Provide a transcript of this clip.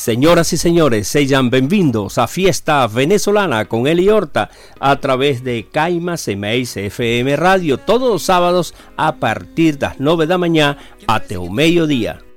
Señoras y señores, sean bienvenidos a Fiesta Venezolana con Eli Horta a través de Caima Semeis FM Radio todos los sábados a partir de las 9 de la mañana hasta el mediodía.